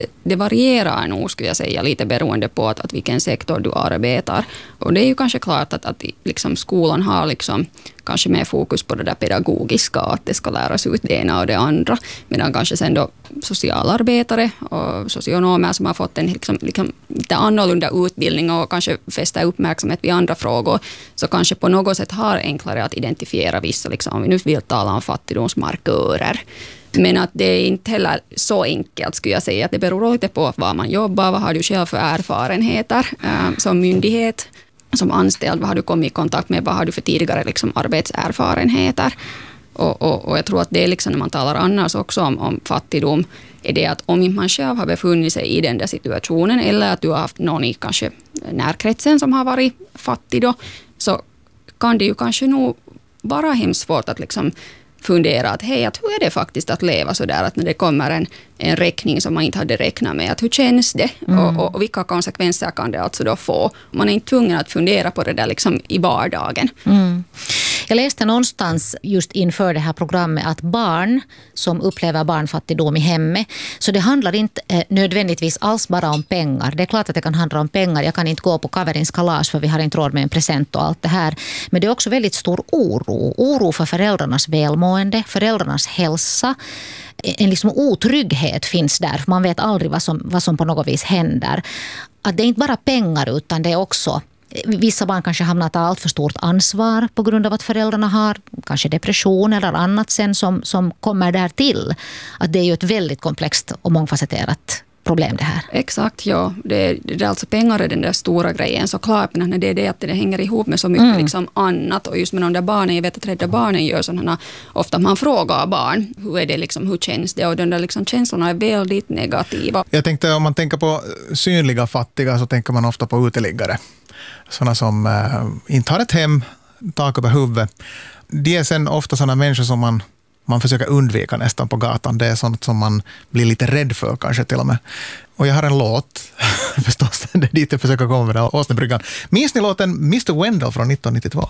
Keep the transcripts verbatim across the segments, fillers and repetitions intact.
Det varierar nog, skulle jag säga, lite beroende på att, att vilken sektor du arbetar. Och det är ju kanske klart att, att liksom skolan har liksom kanske mer fokus på det där pedagogiska, att det ska läras ut det ena och det andra. Medan kanske sen då socialarbetare och socionomer som har fått en liksom, liksom lite annorlunda utbildning och kanske fästa uppmärksamhet vid andra frågor, så kanske på något sätt har enklare att identifiera vissa, liksom, om vi nu vill tala om fattigdomsmarkörer. Men att det är inte heller så enkelt, skulle jag säga. Att det beror lite på var man jobbar, vad har du själv för erfarenheter äh, som myndighet, som anställd, vad har du kommit i kontakt med, vad har du för tidigare liksom, arbetserfarenheter. Och, och, och jag tror att det är liksom, när man talar annars också om, om fattigdom, är det att om man själv har befunnit sig i den där situationen, eller att du har haft någon i kanske närkretsen som har varit fattig då, så kan det ju kanske nog vara hemskt svårt att liksom fundera att hej, att hur är det faktiskt att leva så där, att när det kommer en, en räkning som man inte hade räknat med, att hur känns det Mm. och, och, och vilka konsekvenser kan det alltså då få? Man är inte tvungen att fundera på det där liksom i vardagen. Mm. Jag läste någonstans just inför det här programmet att barn som upplever barnfattigdom i hemmet, så det handlar inte eh, nödvändigtvis alls bara om pengar. Det är klart att det kan handla om pengar. Jag kan inte gå på Kaverins kalas för vi har inte råd med en present och allt det här. Men det är också väldigt stor oro. Oro för föräldrarnas välmående, föräldrarnas hälsa. En liksom otrygghet finns där, för man vet aldrig vad som, vad som på något vis händer. Att det är inte bara pengar, utan det är också, vissa barn kanske hamnar att ta allt för stort ansvar på grund av att föräldrarna har kanske depression eller annat sen som, som kommer där till. Att det är ju ett väldigt komplext och mångfacetterat problem det här. Exakt, ja. Det, det är alltså pengar är den där stora grejen, såklart, men det är det att det hänger ihop med så mycket mm. liksom annat, och just med de där barnen, jag vet att Rädda Barnen gör sådana, ofta man frågar barn, hur är det liksom, hur känns det, och de där liksom känslorna är väldigt negativa. Jag tänkte, om man tänker på synliga fattiga, så tänker man ofta på uteliggare. Sådana som äh, inte har ett hem, tak över huvudet. Det är sen ofta sådana människor som man man försöker undvika nästan på gatan. Det är sånt som man blir lite rädd för kanske till och med. Och jag har en låt, förstås, det är dit jag försöker komma med det, Åsnebryggan. Minns ni låten mister Wendell från nittonhundranittiotvå?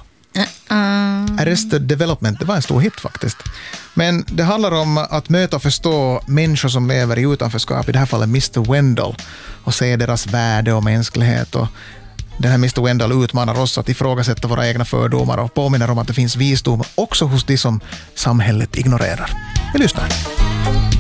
Uh-uh. Arrested Development, det var en stor hit faktiskt. Men det handlar om att möta och förstå människor som lever i utanförskap, i det här fallet mister Wendell, och se deras värde och mänsklighet. Och den här mister Wendell utmanar oss att ifrågasätta våra egna fördomar och påminner om att det finns visdom också hos de som samhället ignorerar. Vi lyssnar.